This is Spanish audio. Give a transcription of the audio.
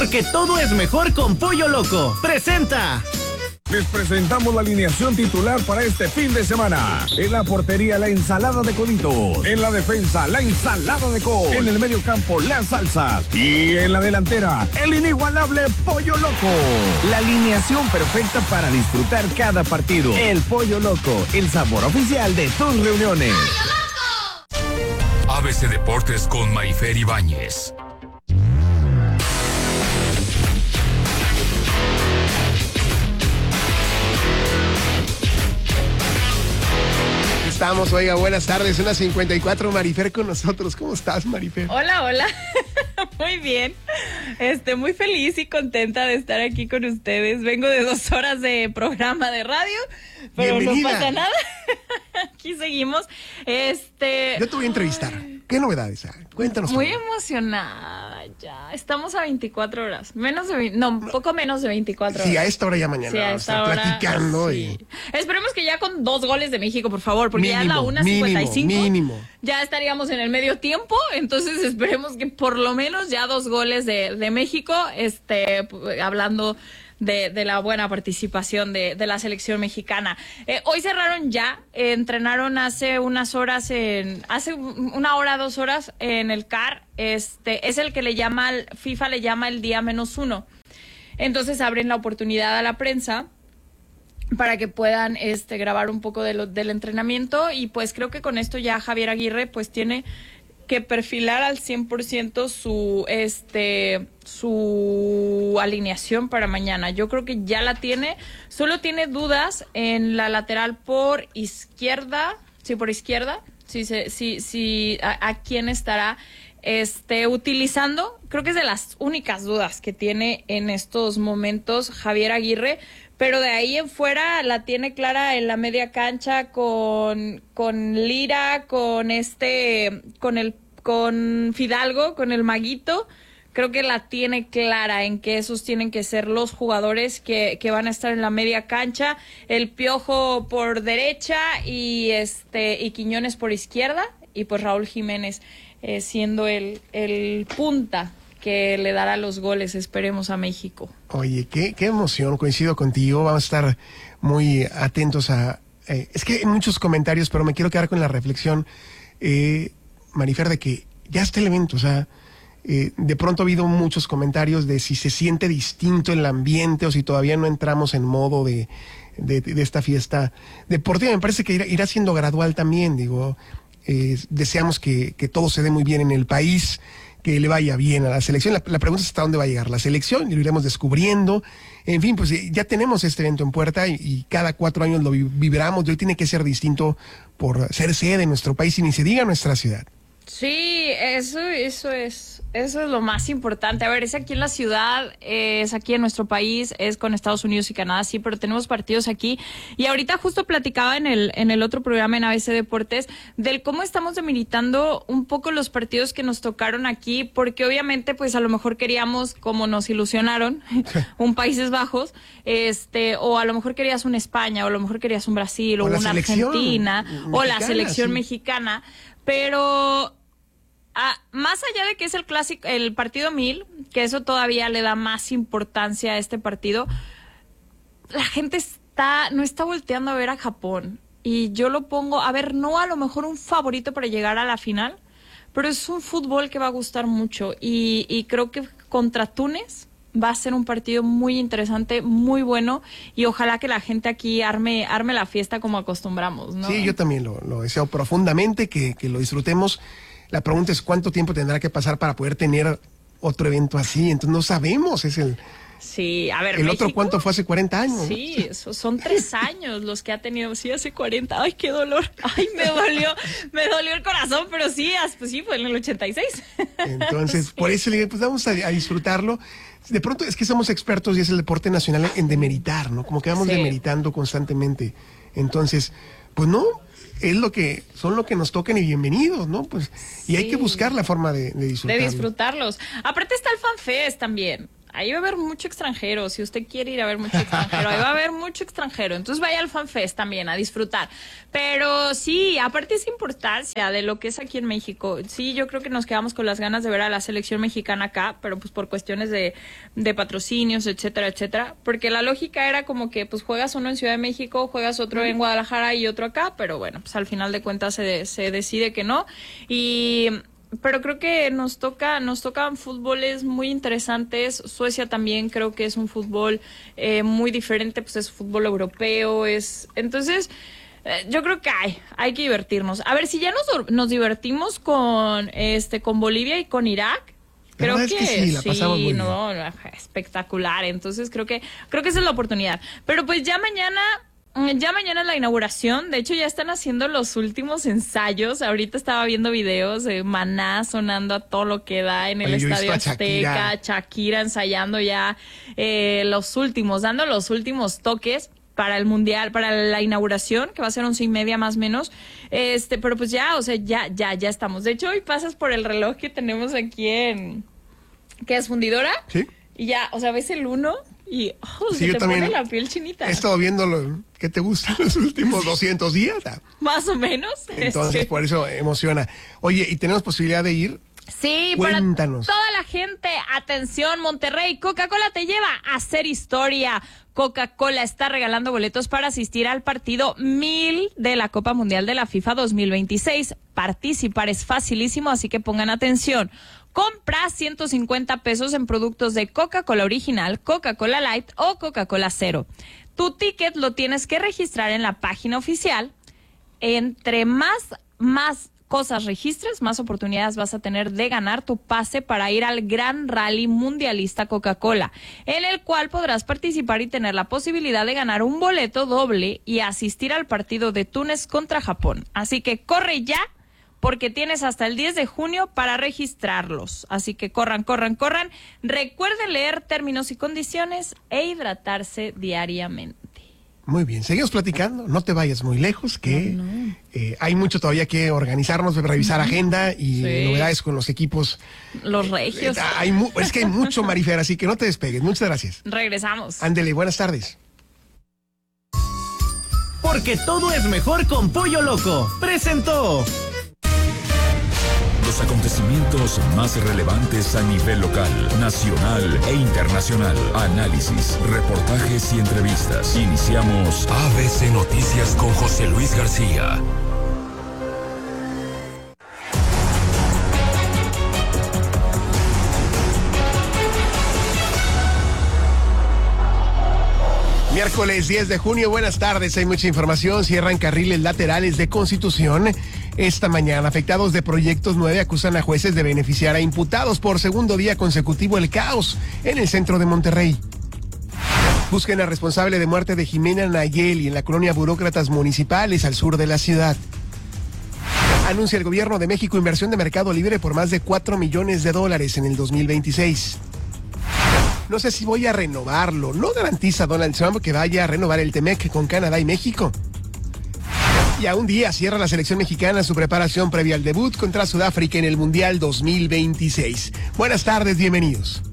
Porque todo es mejor con Pollo Loco. ¡Presenta! Les presentamos la alineación titular para este fin de semana. En la portería, la ensalada de coditos. En la defensa, la ensalada de col. En el medio campo, las salsas. Y en la delantera, el inigualable Pollo Loco. La alineación perfecta para disfrutar cada partido. El Pollo Loco, el sabor oficial de tus reuniones. ¡Pollo Loco! ABC Deportes con Marifer Ibáñez. Estamos, oiga, buenas tardes, 1:54, Marifer con nosotros. ¿Cómo estás, Marifer? Hola, muy bien, muy feliz y contenta de estar aquí con ustedes. Vengo de 2 horas de programa de radio, pero bienvenida. No pasa nada, aquí seguimos. Yo te voy a entrevistar, ¿qué novedades hay? Cuéntanos. Muy emocionada ya, estamos a 24 horas, poco menos de 24 horas. Sí, a esta hora ya mañana vamos a estar platicando. Sí. Esperemos que ya con 2 goles de México, por favor, porque mínimo, ya es la 1:55. Mínimo. Ya estaríamos en el medio tiempo, entonces esperemos que por lo menos ya 2 goles de México, hablando de la buena participación de la selección mexicana. Hoy cerraron ya, entrenaron hace unas horas, hace 1 hora, 2 horas en el CAR, es el que FIFA le llama el día -1. Entonces abren la oportunidad a la prensa para que puedan grabar un poco del entrenamiento, y pues creo que con esto ya Javier Aguirre pues tiene que perfilar al 100% su alineación para mañana. Yo creo que ya la tiene, solo tiene dudas en la lateral por izquierda, a quién estará utilizando. Creo que es de las únicas dudas que tiene en estos momentos Javier Aguirre, pero de ahí en fuera la tiene clara en la media cancha con Lira, con Fidalgo, con el Maguito. Creo que la tiene clara en que esos tienen que ser los jugadores que van a estar en la media cancha. El Piojo por derecha y Quiñones por izquierda, y pues Raúl Jiménez siendo el punta que le dará los goles, esperemos, a México. Oye, qué emoción, coincido contigo, vamos a estar muy atentos a... es que hay muchos comentarios, pero me quiero quedar con la reflexión, Marifer, de que ya está el evento, o sea, de pronto ha habido muchos comentarios de si se siente distinto el ambiente o si todavía no entramos en modo de esta fiesta deportiva. Me parece que irá siendo gradual también, digo, deseamos que todo se dé muy bien en el país, que le vaya bien a la selección. La pregunta es hasta dónde va a llegar la selección, y lo iremos descubriendo. En fin, pues ya tenemos este evento en puerta y cada 4 años lo vibramos, y hoy tiene que ser distinto por ser sede en nuestro país y ni se diga nuestra ciudad. Sí, eso es lo más importante. A ver, es aquí en la ciudad, es aquí en nuestro país, es con Estados Unidos y Canadá, sí, pero tenemos partidos aquí. Y ahorita justo platicaba en el otro programa en ABC Deportes del cómo estamos demeritando un poco los partidos que nos tocaron aquí, porque obviamente pues a lo mejor queríamos, como nos ilusionaron, un Países Bajos, o a lo mejor querías un España, o a lo mejor querías un Brasil, o una Argentina, o la selección mexicana. Pero más allá de que es el partido 1000, que eso todavía le da más importancia a este partido, la gente no está volteando a ver a Japón. Y yo lo pongo, a ver, no a lo mejor un favorito para llegar a la final, pero es un fútbol que va a gustar mucho. Y creo que contra Túnez va a ser un partido muy interesante, muy bueno, y ojalá que la gente aquí arme la fiesta como acostumbramos, ¿no? Sí, yo también lo deseo profundamente, que lo disfrutemos. La pregunta es cuánto tiempo tendrá que pasar para poder tener otro evento así, entonces no sabemos, Sí, a ver, ¿el México, otro cuánto fue hace 40 años? Sí, son 3 años los que ha tenido, sí, hace 40, ay, qué dolor, ay, me dolió el corazón, pero sí, pues sí, fue en el 86. Entonces, sí. Por eso le digo, pues vamos a disfrutarlo. De pronto es que somos expertos y es el deporte nacional en demeritar, ¿no? Como que vamos demeritando constantemente. Entonces, pues no, son lo que nos tocan y bienvenidos, ¿no? Pues, y hay que buscar la forma de disfrutarlos. Aparte está el FanFest también. ahí va a haber mucho extranjero. Si usted quiere ir a ver mucho extranjero, ahí va a haber mucho extranjero. Entonces vaya al FanFest también a disfrutar. Pero sí, aparte esa importancia de lo que es aquí en México. Sí, yo creo que nos quedamos con las ganas de ver a la selección mexicana acá, pero pues por cuestiones de patrocinios, etcétera, etcétera. Porque la lógica era como que pues juegas uno en Ciudad de México, juegas otro en Guadalajara y otro acá, pero bueno, pues al final de cuentas se decide que no. Pero creo que nos tocan fútboles muy interesantes. Suecia también creo que es un fútbol muy diferente, pues es fútbol europeo, entonces yo creo que hay que divertirnos. A ver, si ya nos divertimos con Bolivia y con Irak, creo que sí, la pasamos muy bien. Espectacular. Entonces creo que esa es la oportunidad. Pero pues ya mañana es la inauguración. De hecho, ya están haciendo los últimos ensayos. Ahorita estaba viendo videos de Maná sonando a todo lo que da en el Estadio Azteca. Shakira ensayando ya dando los últimos toques para el Mundial, para la inauguración, que va a ser 11:30 más o menos. Pero pues ya, o sea, ya estamos. De hecho, hoy pasas por el reloj que tenemos aquí ¿qué es? ¿Fundidora? Sí. Y ya, o sea, ves el 1 y sí, se te pone la piel chinita. He estado viendo lo que te gusta los últimos 200 días. Más o menos. Entonces, por eso emociona. Oye, ¿y tenemos posibilidad de ir? Sí, cuéntanos. Para toda la gente, atención, Monterrey, Coca-Cola te lleva a hacer historia. Coca-Cola está regalando boletos para asistir al partido 1000 de la Copa Mundial de la FIFA 2026. Participar es facilísimo, así que pongan atención. Compra 150 pesos en productos de Coca-Cola Original, Coca-Cola Light o Coca-Cola Cero. Tu ticket lo tienes que registrar en la página oficial. Entre más cosas registres, más oportunidades vas a tener de ganar tu pase para ir al Gran Rally Mundialista Coca-Cola, en el cual podrás participar y tener la posibilidad de ganar un boleto doble y asistir al partido de Túnez contra Japón. Así que corre ya, porque tienes hasta el 10 de junio para registrarlos. Así que corran. Recuerden leer términos y condiciones e hidratarse diariamente. Muy bien, seguimos platicando, no te vayas muy lejos, que hay mucho todavía que organizarnos, revisar agenda y novedades con los equipos. Los regios. Es que hay mucho, Marifer, así que no te despegues. Muchas gracias. Regresamos. Ándele, buenas tardes. Porque todo es mejor con Pollo Loco. Presentó. Los acontecimientos más relevantes a nivel local, nacional e internacional. Análisis, reportajes y entrevistas. Iniciamos ABC Noticias con José Luis García. Miércoles 10 de junio, buenas tardes, hay mucha información. Cierran carriles laterales de Constitución. Esta mañana, afectados de Proyectos 9 acusan a jueces de beneficiar a imputados por segundo día consecutivo el caos en el centro de Monterrey. Buscan al responsable de muerte de Jimena Nayeli en la colonia Burócratas Municipales al sur de la ciudad. Anuncia el gobierno de México inversión de Mercado Libre por más de $4 millones en el 2026. No sé si voy a renovarlo. No garantiza Donald Trump que vaya a renovar el TEMEC con Canadá y México. Y a un día cierra la selección mexicana su preparación previa al debut contra Sudáfrica en el Mundial 2026. Buenas tardes, bienvenidos.